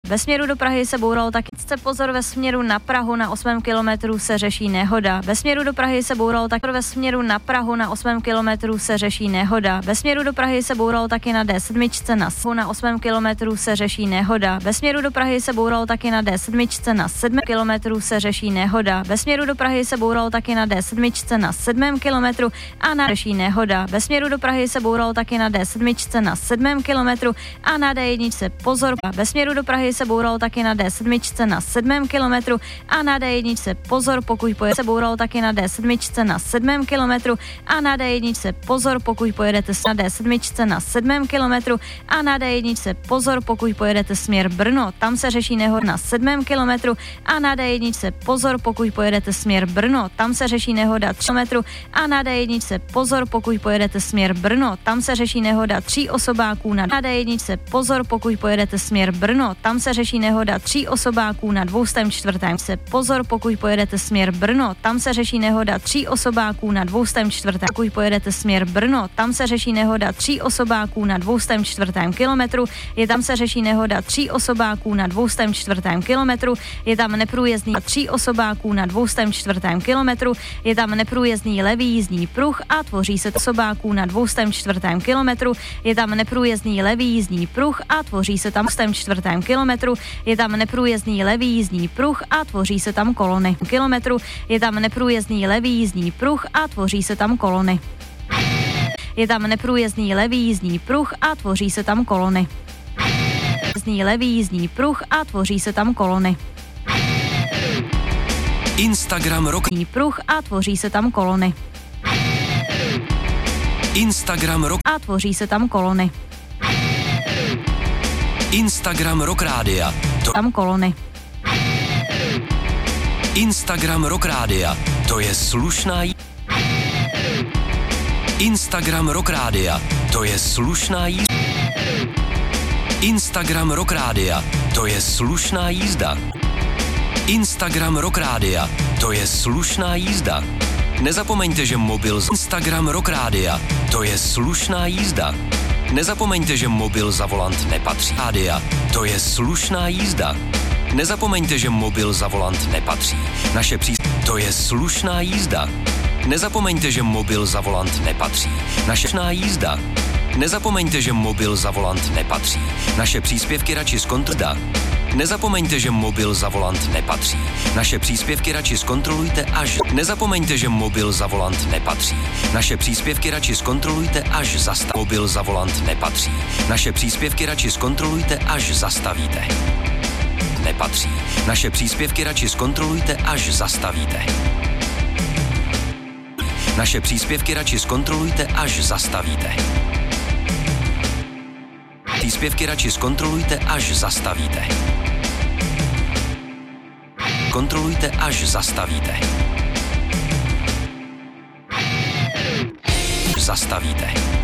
Ve směru do Prahy se bouralo taky. Pozor, ve směru na Prahu na 8. kilometru se řeší nehoda. Ve směru do Prahy se bouralo taky. Ve směru na Prahu na 8. kilometru se řeší nehoda. Ve směru do Prahy se bouralo taky na D7 na 8. kilometru se řeší nehoda. Ve směru do Prahy se bouralo taky na D7 na 7 kilometru se řeší nehoda. Ve směru do Prahy se bouralo taky na D7 na 7 kilometru a na řeší nehoda. Ve směru do Prahy se bouralo taky na D7 na 7 kilometru a na D1 pozor. Ve směru do Prahy se bouralo taky na D7 na 7 kilometru a na D1 pozor, pokud pojede se bouralo taky na D7 na 7 kilometru a na D1 pozor, pokud pojedete na D7 na 7 kilometru a na D1 pozor, pokud pojedete směr Brno, tam se řeší nehoda na 7 kilometru a na D1 pozor, pokud pojedete směr Brno, tam se řeší nehoda 3 kilometru a na D1 pozor, pokud pojedete směr Brno, tam se řeší nehoda 3 osobáků na D1 pozor, pokud pojedete směr Brno, tam se řeší nehoda 3 osobáků na 204. Pozor, pokud pojedete směr Brno, tam se řeší nehoda 3 osobáků na 204. Pokud pojedete směr Brno, tam se řeší nehoda 3 osobáků na 204. kilometru, je tam se řeší nehoda 3 osobáků na 204. kilometru, je tam neprůjezdný 3 osobáků na 204. kilometru, je tam neprůjezdný levý jízdní pruh a tvoří se osobáků na 204. kilometru, je tam neprůjezdný levý jízdní pruh a tvoří se tam 204. kilometru, je tam neprůjezdný levý jízdní pruh a tvoří se tam kolony. Kilometru je tam neprůjezdný levý jízdní pruh a tvoří se tam kolony. Je tam neprůjezdný levý jízdní pruh a tvoří se tam kolony. Levý jízdní pruh a tvoří se tam kolony. Instagram rok. Pruh a tvoří se tam kolony. Instagram rok. A tvoří se tam kolony. Instagram Rock Rádia. Tam kolony. Instagram Rock Rádia. To je slušná Instagram Rock Rádia. To je slušná jízda. Instagram Rock Rádia. To je slušná jízda. Instagram Rock Rádia. To je slušná jízda. Nezapomeňte, že mobil z Instagram Rock Rádia. To je slušná jízda. Nezapomeňte, že mobil za volant nepatří. Rádia. To je slušná jízda. Nezapomeňte, že mobil za volant nepatří. To je slušná jízda. Nezapomeňte, že mobil za volant nepatří. Slušná jízda. Nezapomeňte, že mobil za volant nepatří. Naše příspěvky radši zkontrolujte. Nezapomeňte, že mobil za volant nepatří. Naše příspěvky radši zkontrolujte až. Nezapomeňte, že mobil za volant nepatří. Naše příspěvky radši zkontrolujte až zastavíte. Mobil za volant nepatří. Naše příspěvky radši zkontrolujte až zastavíte. Nepatří. Naše příspěvky radši zkontrolujte až zastavíte. Naše příspěvky radši zkontrolujte až zastavíte. Příspěvky radši zkontrolujte až zastavíte. Kontrolujte až zastavíte. Zastavíte.